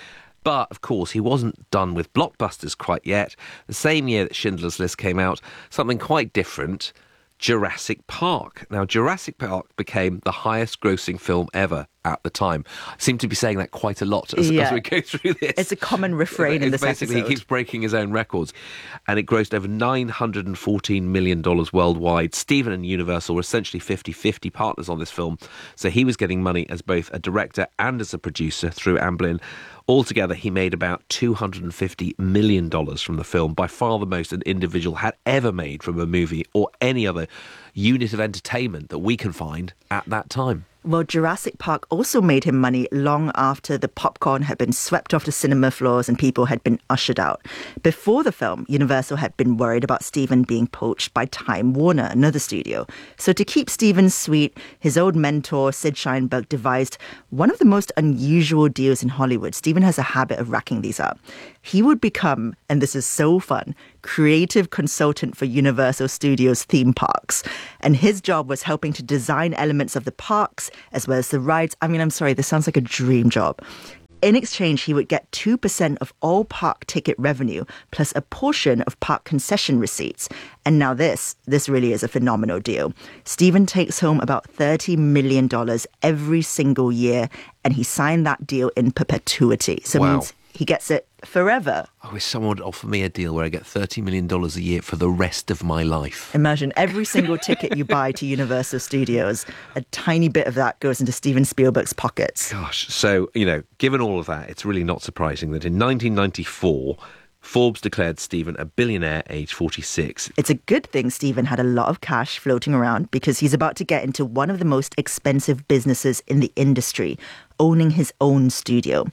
Speaker 9: But, of course, he wasn't done with blockbusters quite yet. The same year that Schindler's List came out, something quite different, Jurassic Park. Now, Jurassic Park became the highest grossing film ever at the time. I seem to be saying that quite a lot as,
Speaker 8: yeah.
Speaker 9: as we go through this.
Speaker 8: It's a common refrain in this
Speaker 9: basically,
Speaker 8: episode.
Speaker 9: He keeps breaking his own records. And it grossed over nine hundred fourteen million dollars worldwide. Steven and Universal were essentially fifty-fifty partners on this film. So he was getting money as both a director and as a producer through Amblin. Altogether, he made about two hundred fifty million dollars from the film, by far the most an individual had ever made from a movie or any other unit of entertainment that we can find at that time.
Speaker 8: Well, Jurassic Park also made him money long after the popcorn had been swept off the cinema floors and people had been ushered out. Before the film, Universal had been worried about Steven being poached by Time Warner, another studio. So to keep Steven sweet, his old mentor, Sid Sheinberg, devised one of the most unusual deals in Hollywood. Steven has a habit of racking these up. He would become, and this is so fun, creative consultant for Universal Studios theme parks. And his job was helping to design elements of the parks as well as the rides. I mean, I'm sorry, this sounds like a dream job. In exchange, he would get two percent of all park ticket revenue, plus a portion of park concession receipts. And now this, this really is a phenomenal deal. Steven takes home about thirty million dollars every single year, and he signed that deal in perpetuity. So
Speaker 9: Wow.
Speaker 8: it means he gets it forever.
Speaker 9: I wish someone would offer me a deal where I get thirty million dollars a year for the rest of my life.
Speaker 8: Imagine every single ticket you buy to Universal Studios, a tiny bit of that goes into Steven Spielberg's pockets.
Speaker 9: Gosh, so, you know, given all of that, it's really not surprising that in nineteen ninety-four, Forbes declared Steven a billionaire aged forty-six.
Speaker 8: It's a good thing Steven had a lot of cash floating around, because he's about to get into one of the most expensive businesses in the industry, owning his own studio.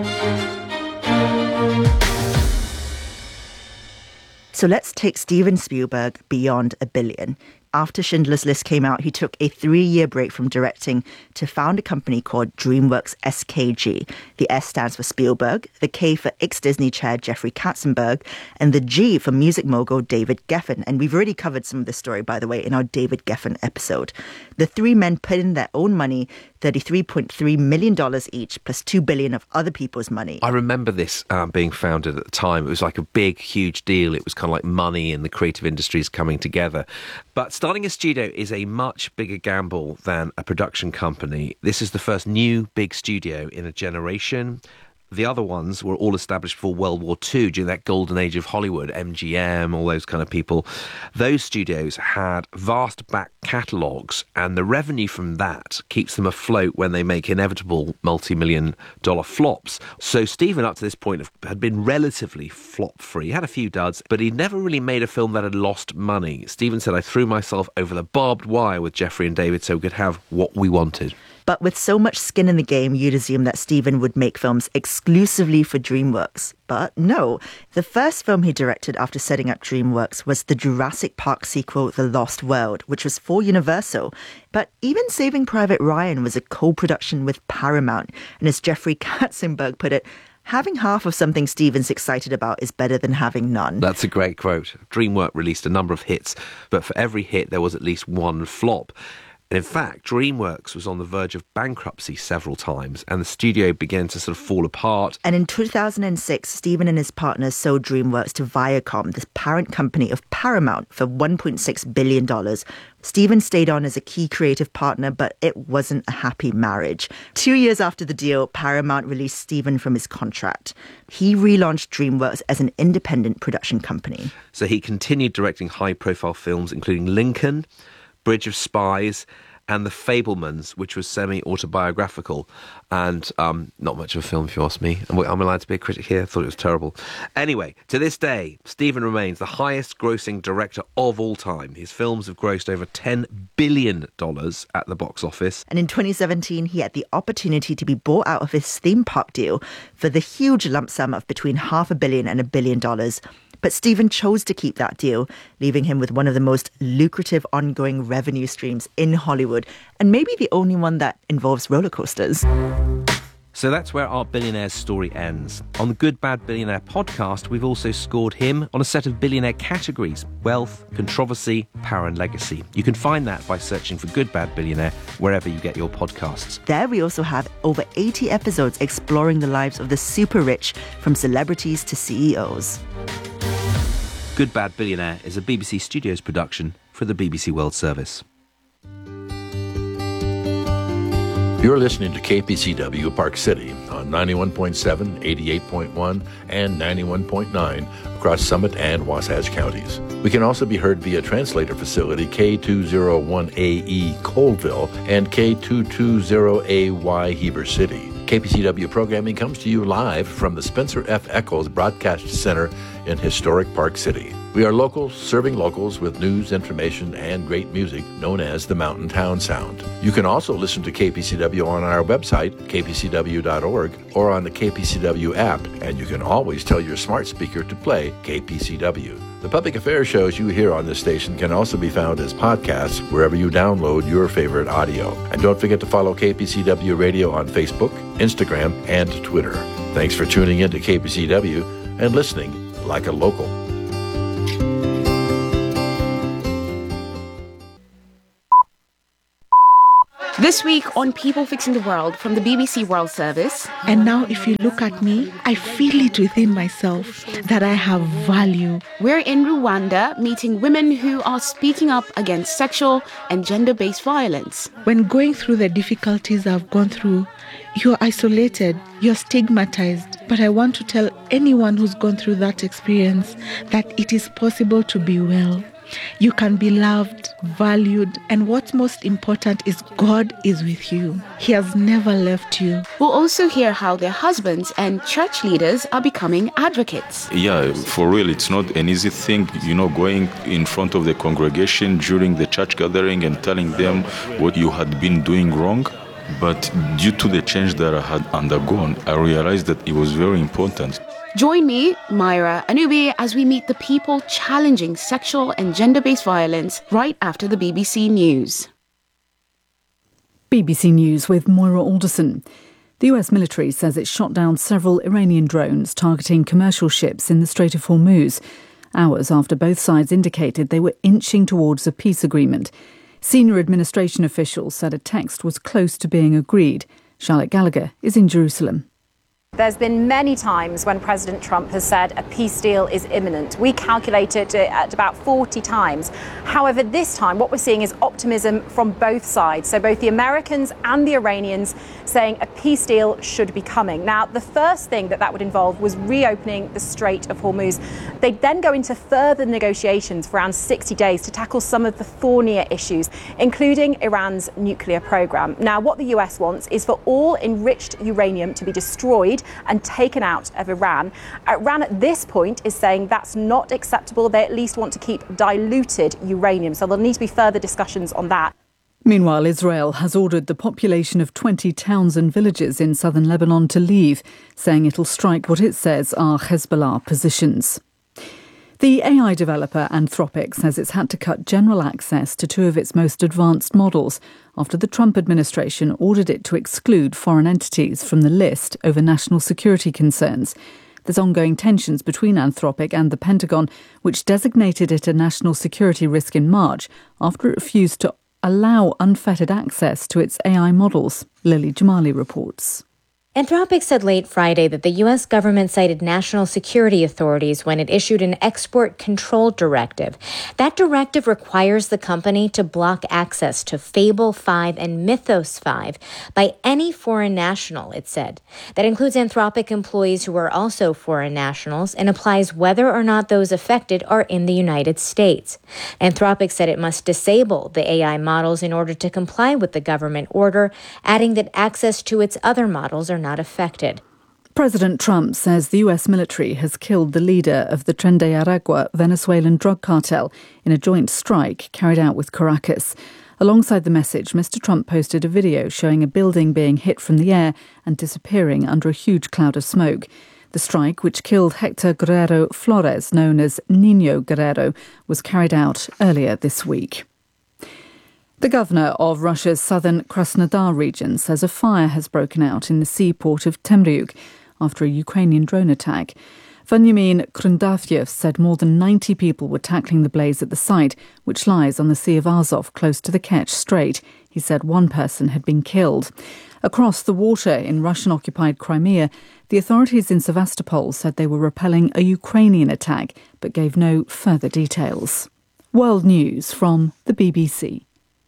Speaker 8: So let's take Steven Spielberg beyond a billion. After Schindler's List came out, he took a three-year break from directing to found a company called DreamWorks S K G. The S stands for Spielberg, the K for ex-Disney chair Jeffrey Katzenberg, and the G for music mogul David Geffen. And we've already covered some of this story, by the way, in our David Geffen episode. The three men put in their own money, thirty-three point three million dollars each, plus two billion dollars of other people's money.
Speaker 9: I remember this um, being founded at the time. It was like a big, huge deal. It was kind of like money and the creative industries coming together. But starting a studio is a much bigger gamble than a production company. This is the first new big studio in a generation. The other ones were all established before World War Two, during that golden age of Hollywood, M G M, all those kind of people. Those studios had vast back catalogues, and the revenue from that keeps them afloat when they make inevitable multi-million dollar flops. So Steven, up to this point, had been relatively flop-free. He had a few duds, but he'd never really made a film that had lost money. Steven said, "I threw myself over the barbed wire with Jeffrey and David so we could have what we wanted."
Speaker 8: But with so much skin in the game, you'd assume that Steven would make films exclusively for DreamWorks. But no, the first film he directed after setting up DreamWorks was the Jurassic Park sequel, The Lost World, which was for Universal. But even Saving Private Ryan was a co-production with Paramount. And as Jeffrey Katzenberg put it, having half of something Steven's excited about is better than having none.
Speaker 9: That's a great quote. DreamWorks released a number of hits, but for every hit there was at least one flop. And in fact, DreamWorks was on the verge of bankruptcy several times, and the studio began to sort of fall apart.
Speaker 8: And in two thousand six, Steven and his partners sold DreamWorks to Viacom, the parent company of Paramount, for one point six billion dollars. Steven stayed on as a key creative partner, but it wasn't a happy marriage. Two years after the deal, Paramount released Steven from his contract. He relaunched DreamWorks as an independent production company.
Speaker 9: So he continued directing high-profile films, including Lincoln, Bridge of Spies, and The Fabelmans, which was semi-autobiographical and um, not much of a film, if you ask me. I'm, I'm allowed to be a critic here. I thought it was terrible. Anyway, to this day, Steven remains the highest-grossing director of all time. His films have grossed over ten billion dollars at the box office.
Speaker 8: And in twenty seventeen, he had the opportunity to be bought out of his theme park deal for the huge lump sum of between half a billion and a billion dollars. But Steven chose to keep that deal, leaving him with one of the most lucrative ongoing revenue streams in Hollywood, and maybe the only one that involves roller coasters.
Speaker 9: So that's where our billionaire's story ends. On the Good Bad Billionaire podcast, we've also scored him on a set of billionaire categories: wealth, controversy, power and legacy. You can find that by searching for Good Bad Billionaire wherever you get your podcasts.
Speaker 8: There we also have over eighty episodes exploring the lives of the super rich, from celebrities to C E Os.
Speaker 9: Good Bad Billionaire is a B B C Studios production for the B B C World Service.
Speaker 11: You're listening to K P C W Park City on ninety-one point seven, eighty-eight point one, and ninety-one point nine across Summit and Wasatch counties. We can also be heard via translator facility K two oh one A E Colville and K two twenty A Y Heber City. K P C W programming comes to you live from the Spencer F. Eccles Broadcast Center in historic Park City. We are local, serving locals with news, information, and great music known as the Mountain Town Sound. You can also listen to K P C W on our website, k p c w dot org, or on the K P C W app, and you can always tell your smart speaker to play K P C W. The public affairs shows you hear on this station can also be found as podcasts wherever you download your favorite audio. And don't forget to follow K P C W Radio on Facebook, Instagram, and Twitter. Thanks for tuning in to K P C W and listening like a local.
Speaker 12: This week on People Fixing the World from the B B C World Service.
Speaker 13: And now if you look at me, I feel it within myself that I have value.
Speaker 12: We're in Rwanda meeting women who are speaking up against sexual and gender-based violence.
Speaker 13: When going through the difficulties I've gone through, you're isolated, you're stigmatized. But I want to tell anyone who's gone through that experience that it is possible to be well. You can be loved, valued, and what's most important is God is with you. He has never left you.
Speaker 12: We'll also hear how their husbands and church leaders are becoming advocates.
Speaker 14: Yeah, for real, it's not an easy thing, you know, going in front of the congregation during the church gathering and telling them what you had been doing wrong. But due to the change that I had undergone, I realized that it was very important.
Speaker 12: Join me, Myra Anubi, as we meet the people challenging sexual and gender-based violence right after the B B C News.
Speaker 15: B B C News with Moira Alderson. The U S military says it shot down several Iranian drones targeting commercial ships in the Strait of Hormuz, hours after both sides indicated they were inching towards a peace agreement. Senior administration officials said a text was close to being agreed. Charlotte Gallagher is in Jerusalem.
Speaker 16: There's been many times when President Trump has said a peace deal is imminent. We calculate it at about forty times. However, this time what we're seeing is optimism from both sides. So both the Americans and the Iranians saying a peace deal should be coming. Now, the first thing that that would involve was reopening the Strait of Hormuz. They'd then go into further negotiations for around sixty days to tackle some of the thornier issues, including Iran's nuclear program. Now, what the U S wants is for all enriched uranium to be destroyed and taken out of Iran. Iran at this point is saying that's not acceptable. They at least want to keep diluted uranium. So there'll need to be further discussions on that.
Speaker 15: Meanwhile, Israel has ordered the population of twenty towns and villages in southern Lebanon to leave, saying it'll strike what it says are Hezbollah positions. The A I developer Anthropic says it's had to cut general access to two of its most advanced models after the Trump administration ordered it to exclude foreign entities from the list over national security concerns. There's ongoing tensions between Anthropic and the Pentagon, which designated it a national security risk in March after it refused to allow unfettered access to its A I models. Lily Jamali reports.
Speaker 17: Anthropic said late Friday that the U S government cited national security authorities when it issued an export control directive. That directive requires the company to block access to Fable five and Mythos five by any foreign national, it said. That includes Anthropic employees who are also foreign nationals and applies whether or not those affected are in the United States. Anthropic said it must disable the A I models in order to comply with the government order, adding that access to its other models are not not affected.
Speaker 15: President Trump says the U S military has killed the leader of the Tren de Aragua Venezuelan drug cartel in a joint strike carried out with Caracas. Alongside the message, Mister Trump posted a video showing a building being hit from the air and disappearing under a huge cloud of smoke. The strike, which killed Hector Guerrero Flores, known as Nino Guerrero, was carried out earlier this week. The governor of Russia's southern Krasnodar region says a fire has broken out in the seaport of Temryuk after a Ukrainian drone attack. Vyacheslav Krundavyev said more than ninety people were tackling the blaze at the site, which lies on the Sea of Azov close to the Kerch Strait. He said one person had been killed. Across the water in Russian-occupied Crimea, the authorities in Sevastopol said they were repelling a Ukrainian attack, but gave no further details. World News from the B B C.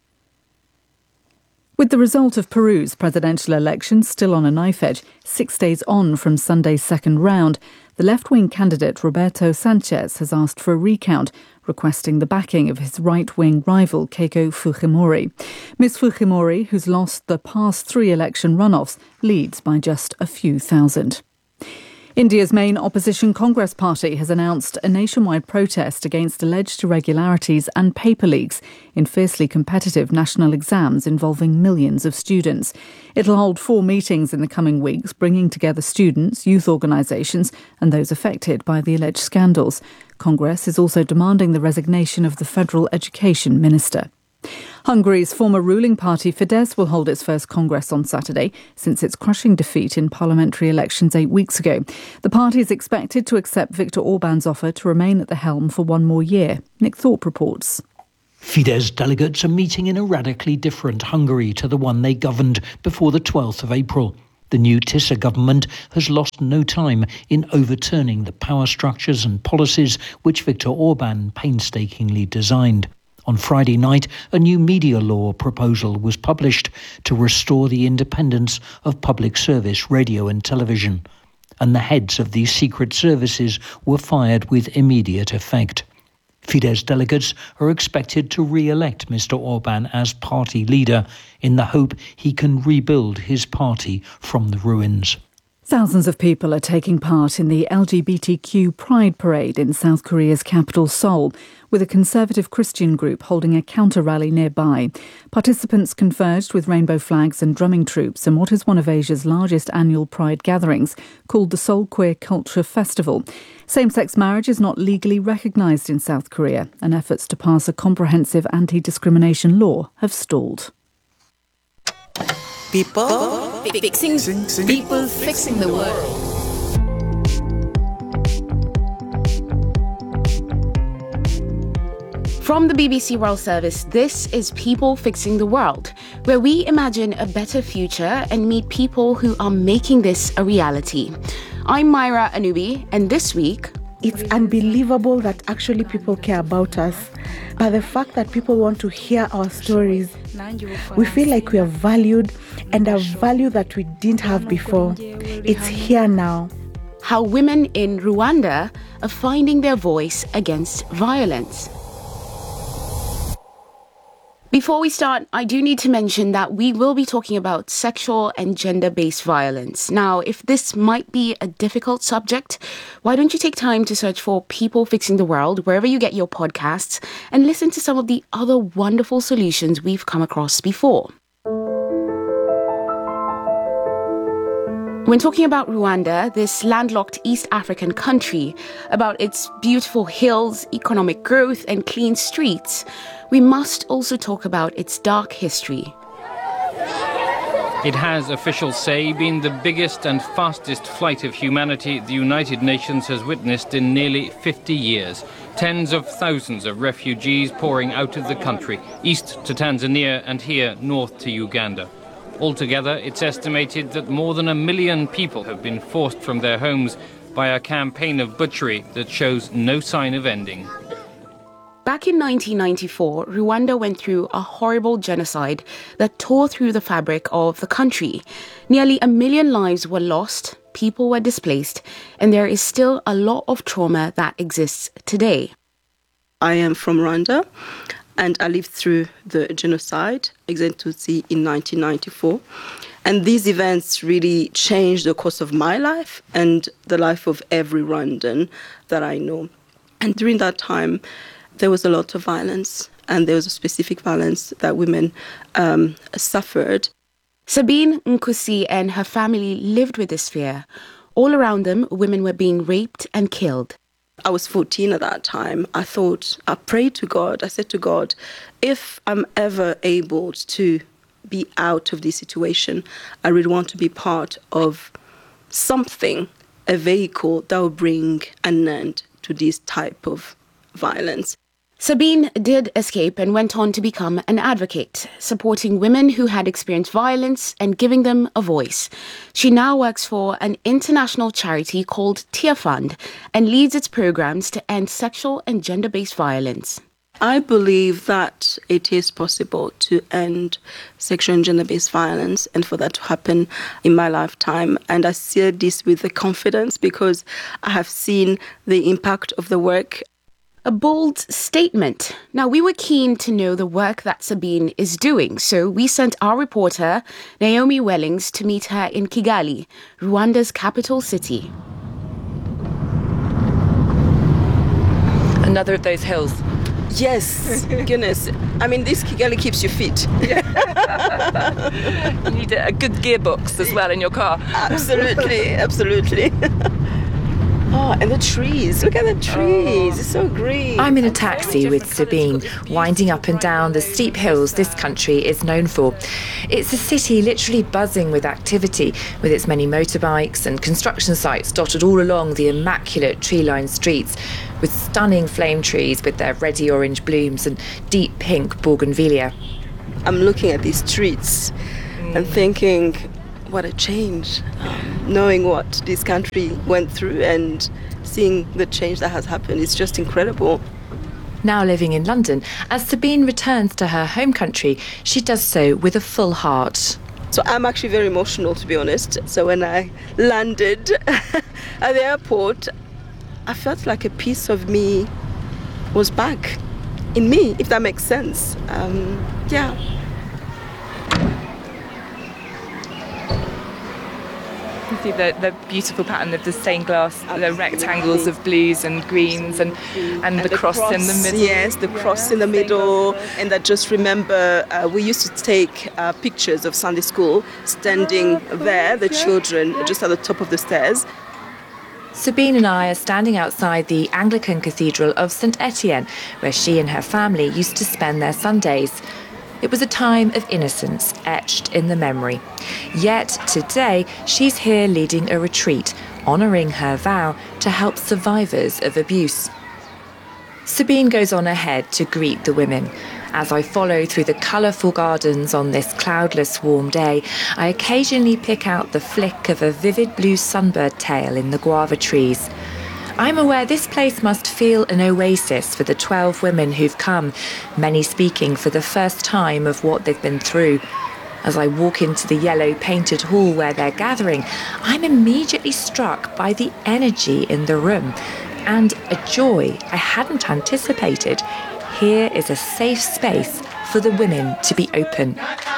Speaker 15: With the result of Peru's presidential election still on a knife edge, six days on from Sunday's second round, the left-wing candidate Roberto Sanchez has asked for a recount, requesting the backing of his right-wing rival Keiko Fujimori. Miz Fujimori, who's lost the past three election runoffs, leads by just a few thousand. India's main opposition Congress party has announced a nationwide protest against alleged irregularities and paper leaks in fiercely competitive national exams involving millions of students. It'll hold four meetings in the coming weeks, bringing together students, youth organisations and those affected by the alleged scandals. Congress is also demanding the resignation of the federal education minister. Hungary's former ruling party Fidesz will hold its first Congress on Saturday since its crushing defeat in parliamentary elections eight weeks ago. The party is expected to accept Viktor Orban's offer to remain at the helm for one more year. Nick Thorpe reports.
Speaker 18: Fidesz delegates are meeting in a radically different Hungary to the one they governed before the twelfth of April. The new Tisza government has lost no time in overturning the power structures and policies which Viktor Orban painstakingly designed. On Friday night, a new media law proposal was published to restore the independence of public service radio and television, and the heads of these secret services were fired with immediate effect. Fidesz delegates are expected to re-elect Mister Orban as party leader in the hope he can rebuild his party from the ruins.
Speaker 15: Thousands of people are taking part in the L G B T Q Pride Parade in South Korea's capital, Seoul, with a conservative Christian group holding a counter-rally nearby. Participants converged with rainbow flags and drumming troops in what is one of Asia's largest annual Pride gatherings, called the Seoul Queer Culture Festival. Same-sex marriage is not legally recognised in South Korea, and efforts to pass a comprehensive anti-discrimination law have stalled.
Speaker 19: People fixing, people fixing the world.
Speaker 12: From the B B C World Service, this is People Fixing the World, where we imagine a better future and meet people who are making this a reality. I'm Myra Anubi, and this week...
Speaker 13: It's unbelievable that actually people care about us. But the fact that people want to hear our stories, we feel like we are valued, and a value that we didn't have before. It's here now.
Speaker 12: How women in Rwanda are finding their voice against violence. Before we start, I do need to mention that we will be talking about sexual and gender-based violence. Now, if this might be a difficult subject, why don't you take time to search for People Fixing the World wherever you get your podcasts and listen to some of the other wonderful solutions we've come across before. When talking about Rwanda, this landlocked East African country, about its beautiful hills, economic growth, and clean streets, we must also talk about its dark history.
Speaker 20: It has, officials say, been the biggest and fastest flight of humanity the United Nations has witnessed in nearly fifty years. Tens of thousands of refugees pouring out of the country, east to Tanzania and here north to Uganda. Altogether, it's estimated that more than a million people have been forced from their homes by a campaign of butchery that shows no sign of ending.
Speaker 12: Back in nineteen ninety-four, Rwanda went through a horrible genocide that tore through the fabric of the country. Nearly a million lives were lost, people were displaced, and there is still a lot of trauma that exists today.
Speaker 21: I am from Rwanda, and I lived through the genocide, Exode Tutsi, in nineteen ninety-four. And these events really changed the course of my life and the life of every Rwandan that I know. And during that time, there was a lot of violence, and there was a specific violence that women um, suffered.
Speaker 12: Sabine Nkusi and her family lived with this fear. All around them, women were being raped and killed.
Speaker 21: I was fourteen at that time. I thought, I prayed to God. I said to God, if I'm ever able to be out of this situation, I really want to be part of something, a vehicle that will bring an end to this type of violence.
Speaker 12: Sabine did escape and went on to become an advocate, supporting women who had experienced violence and giving them a voice. She now works for an international charity called Tear Fund and leads its programs to end sexual and gender-based violence.
Speaker 21: I believe that it is possible to end sexual and gender-based violence and for that to happen in my lifetime. And I say this with the confidence because I have seen the impact of the work.
Speaker 12: A bold statement. Now, we were keen to know the work that Sabine is doing, so we sent our reporter, Naomi Wellings, to meet her in Kigali, Rwanda's capital city.
Speaker 3: Another of those hills.
Speaker 21: Yes, goodness. I mean, this Kigali keeps you fit.
Speaker 3: You need a good gearbox as well in your car.
Speaker 21: Absolutely, absolutely. Oh, and the trees. Look at the trees. Oh. It's so green.
Speaker 3: I'm in a taxi with Sabine, winding up and down the steep hills this country is known for. It's a city literally buzzing with activity, with its many motorbikes and construction sites dotted all along the immaculate tree-lined streets, with stunning flame trees with their reddy orange blooms and deep pink bougainvillea.
Speaker 21: I'm looking at these streets mm. and thinking, what a change, um, knowing what this country went through and seeing the change that has happened. It's just incredible.
Speaker 3: Now living in London, as Sabine returns to her home country, she does so with a full heart.
Speaker 21: So I'm actually very emotional, to be honest. So when I landed at the airport, I felt like a piece of me was back in me, if that makes sense. Um, yeah.
Speaker 3: You can see the, the beautiful pattern of the stained glass, the rectangles of blues and greens and, and, and the, the cross, cross in the middle.
Speaker 21: Yes, the cross yeah, in the middle. And I just remember uh, we used to take uh, pictures of Sunday school standing there, the children just at the top of the stairs.
Speaker 3: Sabine and I are standing outside the Anglican Cathedral of Saint Etienne, where she and her family used to spend their Sundays. It was a time of innocence etched in the memory. Yet today, she's here leading a retreat, honouring her vow to help survivors of abuse. Sabine goes on ahead to greet the women. As I follow through the colourful gardens on this cloudless, warm day, I occasionally pick out the flick of a vivid blue sunbird tail in the guava trees. I'm aware this place must feel an oasis for the twelve women who've come, many speaking for the first time of what they've been through. As I walk into the yellow painted hall where they're gathering, I'm immediately struck by the energy in the room and a joy I hadn't anticipated. Here is a safe space for the women to be open.